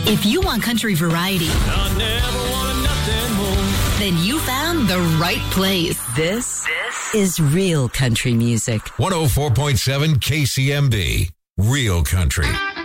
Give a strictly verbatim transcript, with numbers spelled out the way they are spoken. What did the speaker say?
If you want country variety, I never wanted nothing more. then you found the right place. This, this is real country music. one oh four point seven K C M B. Real country.